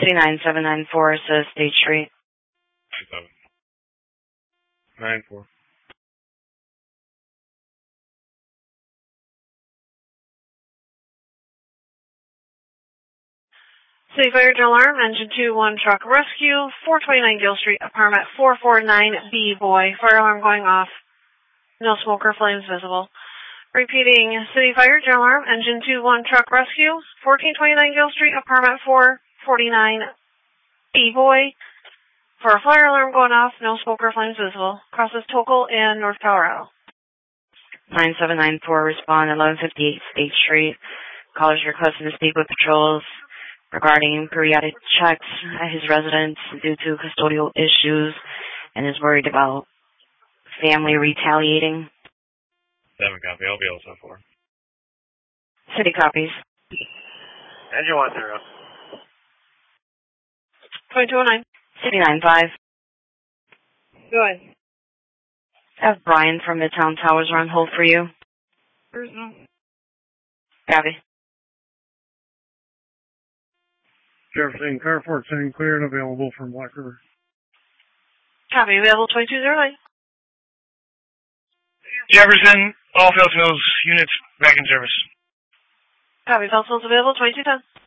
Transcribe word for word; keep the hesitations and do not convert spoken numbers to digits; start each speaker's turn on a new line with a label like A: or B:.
A: City nine seven nine four says State Street.
B: seven nine four.
C: City Fire Alarm, Engine two one Truck Rescue, four twenty-nine Gill Street, apartment four forty-nine B, boy. Fire alarm going off. No smoke or flames visible. Repeating, City Fire Alarm, Engine two one Truck Rescue, fourteen twenty-nine Gill Street, apartment four forty-nine B, boy. For a fire alarm going off, no smoke or flames visible. Crosses Tokel and North Colorado.
A: nine seven nine four, respond eleven fifty-eight State Street. Callers requesting to speak with patrols regarding periodic checks at his residence due to custodial issues and is worried about family retaliating.
B: Seven copy. I'll be also four.
A: City copies.
D: Engine one zero.
C: twenty-two oh nine.
A: City nine five.
C: Go ahead.
A: I have Brian from Midtown Towers on hold for you.
C: Personal.
A: Copy.
E: Jefferson, Carport, sitting clear and available from Black River.
C: Copy. Available twenty-two oh nine.
F: Jefferson, all Phillips Mills units back in service.
C: Copy. Phillips Mills available twenty-two ten.